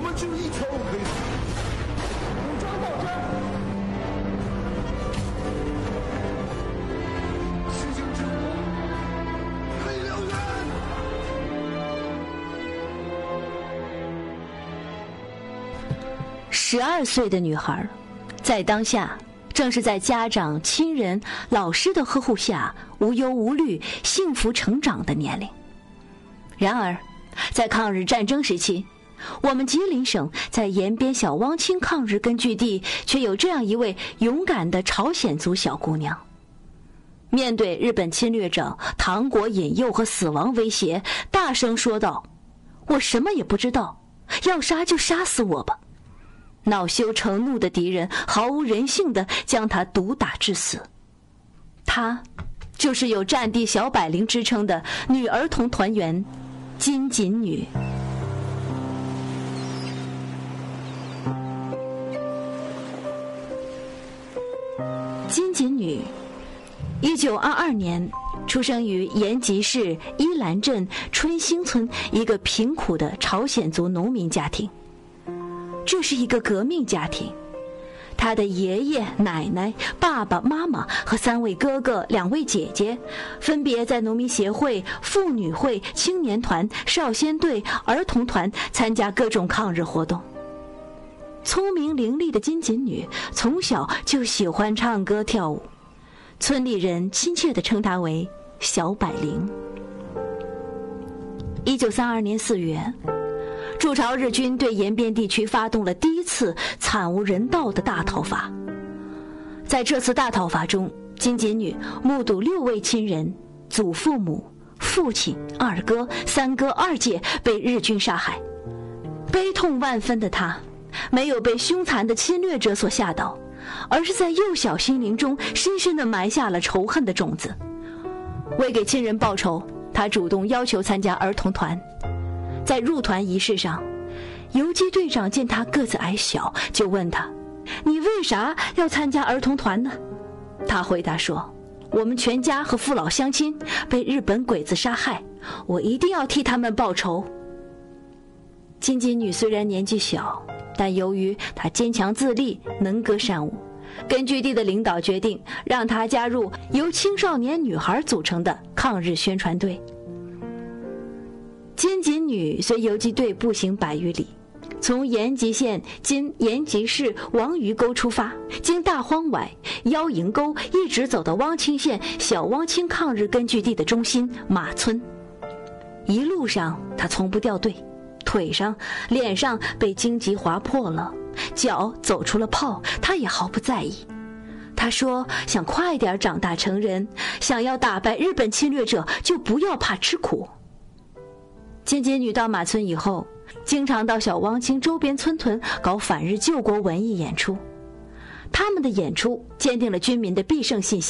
们只有一条路可以走，武装斗争。实行之国，黑燎原。 12岁的女孩，在当下正是在家长、亲人、老师的呵护下无忧无虑、幸福成长的年龄。然而，在抗日战争时期，我们吉林省在延边小汪清抗日根据地却有这样一位勇敢的朝鲜族小姑娘。面对日本侵略者唐国引诱和死亡威胁，大声说道：“我什么也不知道，要杀就杀死我吧！”恼羞成怒的敌人毫无人性地将她毒打致死。她就是有战地小百灵之称的女儿童团员金锦女。金锦女1922年出生于延吉市依兰镇春兴村一个贫苦的朝鲜族农民家庭。这是一个革命家庭，他的爷爷、奶奶、爸爸妈妈和3位哥哥、2位姐姐，分别在农民协会、妇女会、青年团、少先队、儿童团参加各种抗日活动。聪明伶俐的金锦女从小就喜欢唱歌跳舞，村里人亲切地称她为小百灵。1932年4月，驻朝日军对延边地区发动了第一次惨无人道的大讨伐。在这次大讨伐中，金锦女目睹6位亲人、祖父母、父亲、2哥、3哥、2姐被日军杀害。悲痛万分的她，没有被凶残的侵略者所吓倒，而是在幼小心灵中深深地埋下了仇恨的种子。为给亲人报仇，她主动要求参加儿童团。在入团仪式上，游击队长见他个子矮小，就问他：“你为啥要参加儿童团呢？”他回答说：“我们全家和父老乡亲被日本鬼子杀害，我一定要替他们报仇。”金锦女虽然年纪小，但由于她坚强自立、能歌善舞，根据地的领导决定让她加入由青少年女孩组成的抗日宣传队。金锦女随游击队步行100余里，从延吉县今延吉市王鱼沟出发，经大荒崴、妖营沟，一直走到汪清县小汪清抗日根据地的中心马村。一路上她从不掉队，腿上、脸上被荆棘划破了，脚走出了泡，她也毫不在意。她说想快点长大成人，想要打败日本侵略者，就不要怕吃苦。金锦女到马村以后，经常到小汪清周边村屯搞反日救国文艺演出。他们的演出坚定了军民的必胜信心。